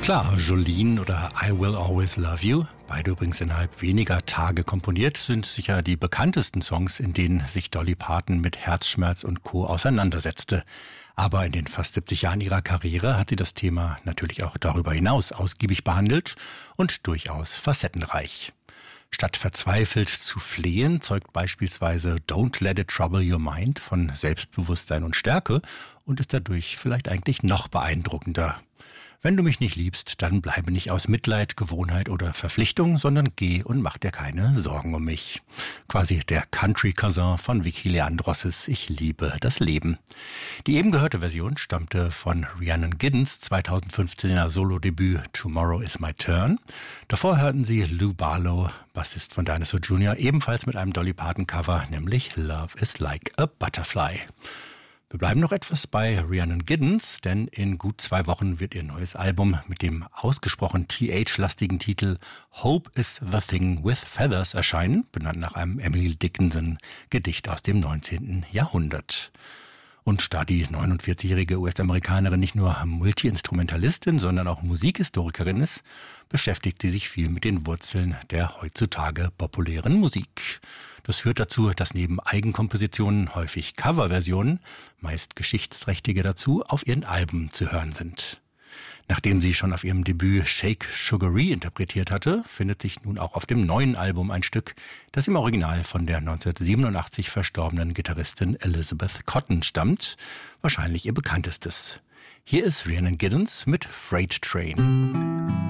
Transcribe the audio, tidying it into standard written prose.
Klar, Jolene oder I Will Always Love You, beide übrigens innerhalb weniger Tage komponiert, sind sicher die bekanntesten Songs, in denen sich Dolly Parton mit Herzschmerz und Co. auseinandersetzte. Aber in den fast 70 Jahren ihrer Karriere hat sie das Thema natürlich auch darüber hinaus ausgiebig behandelt und durchaus facettenreich. Statt verzweifelt zu flehen, zeugt beispielsweise Don't Let It Trouble Your Mind von Selbstbewusstsein und Stärke und ist dadurch vielleicht eigentlich noch beeindruckender. Wenn du mich nicht liebst, dann bleibe nicht aus Mitleid, Gewohnheit oder Verpflichtung, sondern geh und mach dir keine Sorgen um mich. Quasi der Country-Cousin von Vicky Leandrosses Ich liebe das Leben. Die eben gehörte Version stammte von Rhiannon Giddens 2015er Solo-Debüt Tomorrow is My Turn. Davor hörten sie Lou Barlow, Bassist von Dinosaur Jr., ebenfalls mit einem Dolly Parton-Cover, nämlich Love is Like a Butterfly. Wir bleiben noch etwas bei Rhiannon Giddens, denn in gut 2 Wochen wird ihr neues Album mit dem ausgesprochen TH-lastigen Titel Hope is the Thing with Feathers erscheinen, benannt nach einem Emily Dickinson-Gedicht aus dem 19. Jahrhundert. Und da die 49-jährige US-Amerikanerin nicht nur Multi-Instrumentalistin, sondern auch Musikhistorikerin ist, beschäftigt sie sich viel mit den Wurzeln der heutzutage populären Musik. Das führt dazu, dass neben Eigenkompositionen häufig Coverversionen, meist geschichtsträchtige dazu, auf ihren Alben zu hören sind. Nachdem sie schon auf ihrem Debüt Shake Sugaree interpretiert hatte, findet sich nun auch auf dem neuen Album ein Stück, das im Original von der 1987 verstorbenen Gitarristin Elizabeth Cotten stammt, wahrscheinlich ihr bekanntestes. Hier ist Rhiannon Giddens mit Freight Train.